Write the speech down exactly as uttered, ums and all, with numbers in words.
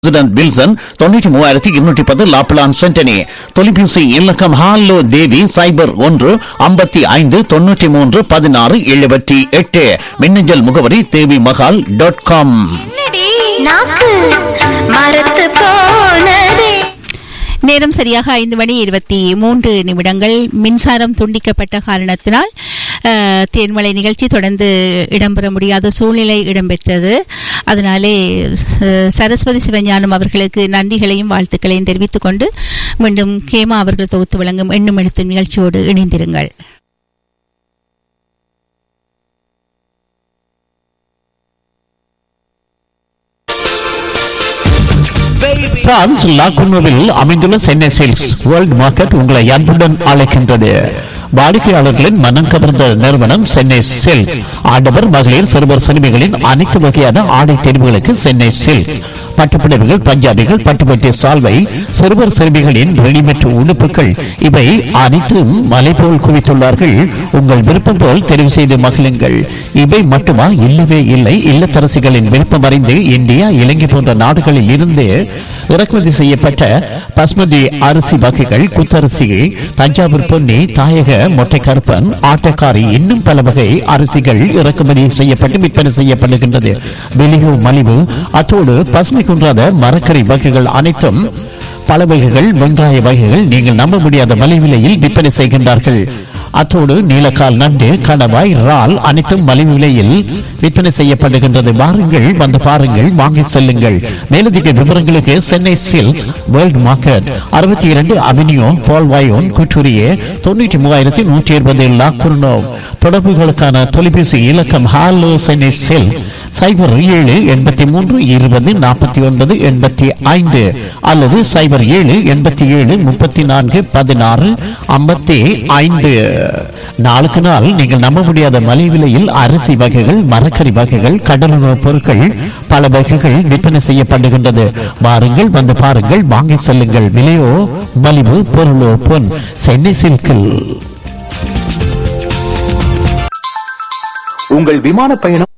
Wilson தொண்ணூற்றி மூவாயிரத்தி இருநூற்றி பத்து லாப்லான் சென்டனி. தொலைபேசி இலக்கம் ஹாலோ தேவி சைபர் ஒன்று ஐம்பத்தி ஐந்து தொண்ணூற்றி மூன்று பதினாறு எழுபத்தி எட்டு. மின்னஞ்சல் முகவரி தேவி மகால் டாட் காம். நேரம் சரியாக ஐந்து மணி இருபத்தி மூன்று நிமிடங்கள். மின்சாரம் துண்டிக்கப்பட்ட காரணத்தினால் தேன்மலை நிகழ்ச்சி தொடர்ந்து இடம்பெற முடியாத சூழ்நிலை இடம்பெற்றது. அதனாலே சரஸ்வதி சிவஞானம் அவர்களுக்கு நன்றிகளையும் வாழ்த்துக்களையும் தெரிவித்துக் கொண்டு மீண்டும் கேமா அவர்கள் தொகுத்து வழங்கும் எண்ணும் எழுத்தும் நிகழ்ச்சியோடு இணைந்திருங்கள். பிரான்ஸ் லாகுனோவில் அமைந்துள்ள சென்னை சேல்ஸ் வேர்ல்ட் மார்க்கெட் உங்களை அன்புடன் அழைக்கின்றது. வாடிக்கையாளர்களின் மனம் கவர்ந்த நிறுவனம் சென்னை சில்க். ஆடவர் மகளிர் சிறுவர் சிறுமிகளின் அனைத்து வகையான ஆடை தெரிவுகளுக்கு சென்னை சில்க். பட்டுப்புடவைகள், பஞ்சாபிகள், பட்டுப்பட்டி சால்வை, சிறுவர் சிறுமிகளின் ரெடிமேட் உடுப்புகள் இவை அனைத்தும் மலை போல் குவித்துள்ளார்கள். உங்கள் விருப்பம் போல் தெரிவு செய்து மகிழுங்கள். இவை மட்டுமா? இல்லவே இல்லை. இல்லத்தரசிகளின் விருப்பம் அறிந்து இந்தியா, இலங்கை போன்ற நாடுகளில் இருந்து இறக்குமதி செய்யப்பட்ட பஸ்மதி அரிசி வகைகள், குத்தரிசி, தஞ்சாவூர் பொன்னி, தாயக மொட்டை கருப்பன், ஆட்டக்காரி இன்னும் பல வகை அரிசிகள் இறக்குமதி செய்யப்பட்டு விற்பனை செய்யப்படுகின்றது. வெளியோ மலிவு. அத்தோடு பசுமை குன்றாத மரக்கறி வகைகள் அனைத்தும், பல வகைகள், வெங்காய வகைகள் நீங்கள் நம்ப முடியாத மலிவிலையில் விற்பனை செய்கின்றார்கள். அத்தோடு நீலக்கால் நண்டு, கணவாய், இறால் அனைத்தும் மலிவு விலையில் விற்பனை செய்யப்படுகின்றது. வாருங்கள், வந்து பாருங்கள், வாங்கி செல்லுங்கள். மேலதிக விவரங்களுக்கு சென்னை சில்க் வேர்ல்ட் மார்க்கெட், அறுபத்தி இரண்டு அவென்யூ பால்வாயோன், குற்றூரியே, தொண்ணூற்றி மூவாயிரத்தி நூற்றி இருபது லாக்குர்னோ. தொடர்புகளுக்கான தொலைபேசி இலக்கம் ஹாலோ சென்னை சில்க் சைபர் ஏழு எண்பத்தி மூன்று இருபது நாற்பத்தி ஒன்பது எண்பத்தி ஐந்து அல்லது சைபர் ஏழு எண்பத்தி ஏழு முப்பத்தி நான்கு பதினாறு ஐம்பத்தி ஐந்து. நாளுக்கு நாள் நீங்கள் நம்ப முடியாத மலை விலையில் அரிசி வகைகள், மரக்கறி வகைகள், கடலுணவுப் பொருட்கள் பல வகைகள் விற்பனை செய்யப்படுகின்றது. வாருங்கள், வந்து பாருங்கள், வாங்கி செல்லுங்கள். விலையோ மலிவு, பொருளோ பொன். சென்னை சில்கில். உங்கள் விமான பயணம்